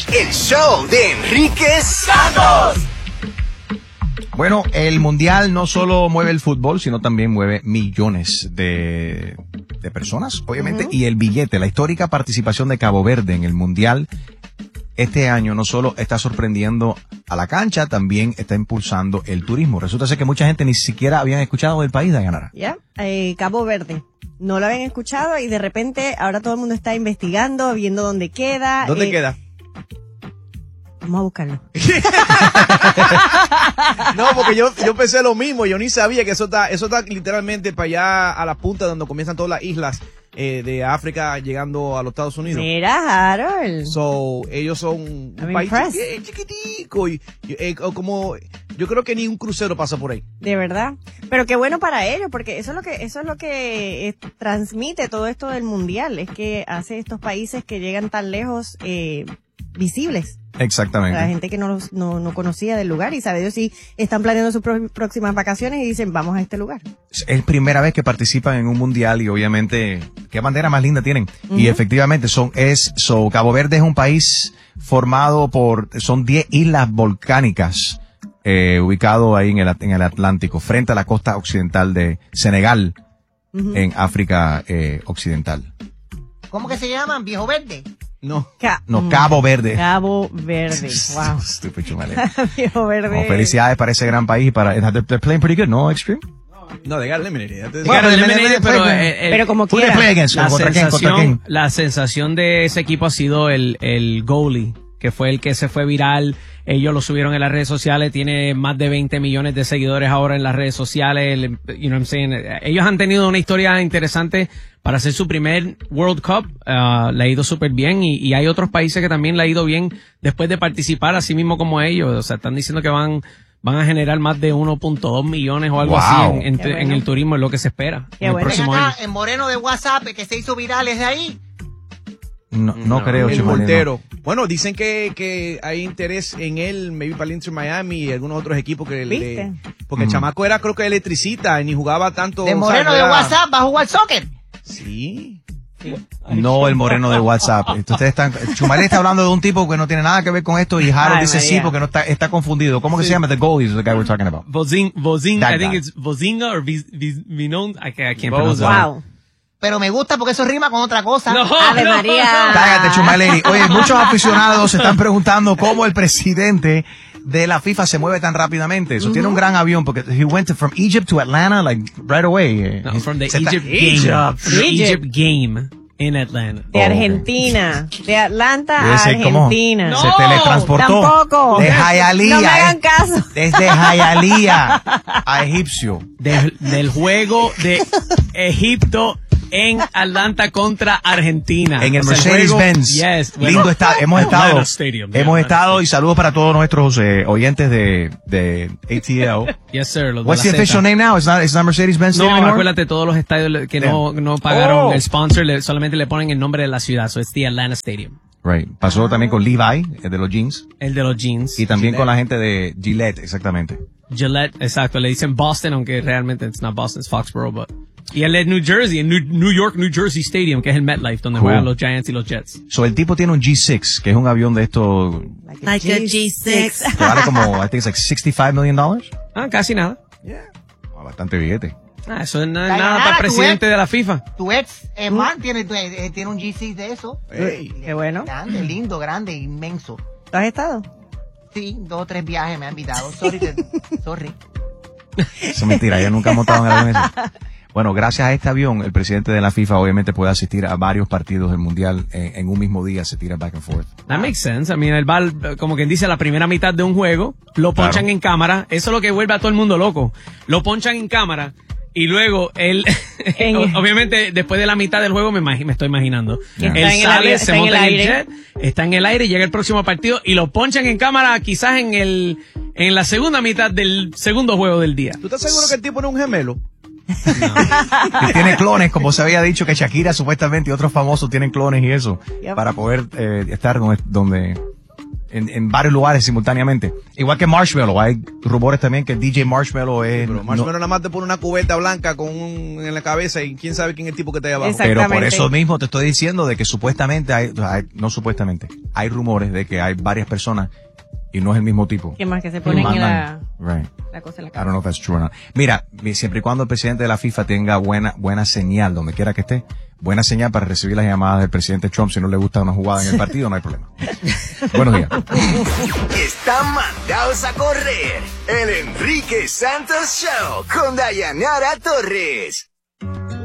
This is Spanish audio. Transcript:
el show de Enrique Santos. Bueno, el Mundial no solo mueve el fútbol, sino también mueve millones de personas, obviamente, y el billete, la histórica participación de Cabo Verde en el Mundial este año no solo está sorprendiendo a la cancha, también está impulsando el turismo. Resulta ser que mucha gente ni siquiera habían escuchado del país, Dayanara. Ya, Cabo Verde. No lo habían escuchado y de repente ahora todo el mundo está investigando, viendo dónde queda. ¿Dónde queda? Vamos a buscarlo. No, porque yo pensé lo mismo, yo ni sabía que eso está literalmente para allá a la punta donde comienzan todas las islas de África llegando a los Estados Unidos. Mira, Harold. So, ellos son un país chiquitico y como yo creo que ni un crucero pasa por ahí. De verdad. Pero qué bueno para ellos, porque eso es lo que transmite todo esto del mundial, es que hace estos países que llegan tan lejos visibles. Exactamente. La gente que no conocía del lugar y sabe Dios si están planeando sus próximas vacaciones y dicen vamos a este lugar. Es primera vez que participan en un mundial y obviamente qué bandera más linda tienen. Y efectivamente Cabo Verde es un país formado son 10 islas volcánicas ubicado ahí en el Atlántico frente a la costa occidental de Senegal en África occidental. ¿Cómo que se llaman? ¿Viejo Verde? No, Cabo Verde. Cabo Verde, wow. Stupid Chumale. Viejo Verde. Felicidades para ese gran país y they're playing pretty good, ¿no, Extreme? No, de Gary Eliminated. Pero como quiera. La sensación de ese equipo ha sido el goalie, que fue el que se fue viral. Ellos lo subieron en las redes sociales, tiene más de 20 millones de seguidores ahora en las redes sociales. You know what I'm saying? Ellos han tenido una historia interesante para hacer su primer World Cup. Le ha ido súper bien y hay otros países que también le ha ido bien después de participar, así mismo como ellos. O sea, están diciendo que van a generar más de 1.2 millones o algo así en el turismo, es lo que se espera. Qué en el próximo año. En Moreno de WhatsApp, que se hizo viral, ¿es de ahí? No creo, el Chumale, portero. No. Bueno, dicen que hay interés en él, maybe para el Inter Miami y algunos otros equipos que porque el chamaco era creo que electricista y ni jugaba tanto. De Moreno de WhatsApp, ¿va a jugar soccer? Sí. No, el Moreno de WhatsApp. Chumale está hablando de un tipo que no tiene nada que ver con esto y Harold dice sí porque no está confundido. ¿Cómo que se llama? The goalie is the guy we're talking about. I think it's Vozinga or Vinon. I can't pronounce that. Wow. Pero me gusta porque eso rima con otra cosa. Ave María. Cállate, Chumale. Oye, muchos aficionados se están preguntando cómo el presidente de la FIFA se mueve tan rápidamente. Eso tiene un gran avión porque he went from Egypt to Atlanta like right away. No, from the Egypt game in Atlanta. De Argentina. De Atlanta a Argentina. No, se teletransportó. Tampoco. De Hialeah. No me hagan caso. Desde Hialeah a Egipcio. Del juego de Egipto en Atlanta contra Argentina. En el Mercedes-Benz. Yes, lindo está. Hemos estado y saludos para todos nuestros oyentes de ATL. Yes, sir. What's the official name now? It's not Mercedes-Benz Stadium anymore? Acuérdate, todos los estadios que no pagaron el sponsor, solamente le ponen el nombre de la ciudad. So it's the Atlanta Stadium. Right. Pasó también con Levi, el de los jeans. El de los jeans. Y también con la gente de Gillette, exactamente. Gillette, exacto. Le dicen Boston, aunque realmente it's not Boston, it's Foxborough, but... Y el de New Jersey, en New York, New Jersey Stadium, que es el MetLife, donde juegan los Giants y los Jets. So, el tipo tiene un G6, que es un avión de estos... Like a G6. Que vale como, I think it's like $65 million. Casi nada. Yeah. Bastante billete. Eso es nada para el presidente de la FIFA. Tu ex, man, tiene un G6 de eso. Hey. Qué bueno. Grande, lindo, grande, inmenso. ¿Tú has estado? Sí, 2 o 3 viajes me han invitado. Sorry. Eso es mentira, yo nunca he montado en el avión ese. Bueno, gracias a este avión, el presidente de la FIFA obviamente puede asistir a varios partidos del Mundial en un mismo día, se tira back and forth. That makes sense. I mean, él va, como quien dice, la primera mitad de un juego, lo ponchan en cámara, eso es lo que vuelve a todo el mundo loco. Lo ponchan en cámara y luego él, obviamente, después de la mitad del juego, me estoy imaginando. Él sale, se monta en el jet, está en el aire, llega el próximo partido y lo ponchan en cámara quizás en la segunda mitad del segundo juego del día. ¿Tú estás seguro que el tipo no es un gemelo? No. Y tiene clones, como se había dicho que Shakira supuestamente y otros famosos tienen clones y eso, para poder estar donde en varios lugares simultáneamente. Igual que Marshmello, hay rumores también que DJ Marshmello es... Pero Marshmello nada más te pone una cubeta blanca con en la cabeza y quién sabe quién es el tipo que está ahí abajo. Pero por eso mismo te estoy diciendo de que supuestamente hay rumores de que hay varias personas y no es el mismo tipo. ¿Qué más que se ponen en la cosa en la I don't know if that's true or not. Mira, siempre y cuando el presidente de la FIFA tenga buena señal, donde quiera que esté, buena señal para recibir las llamadas del presidente Trump, si no le gusta una jugada en el partido, no hay problema. Buenos días. Están mandados a correr. El Enrique Santos Show con Dayanara Torres.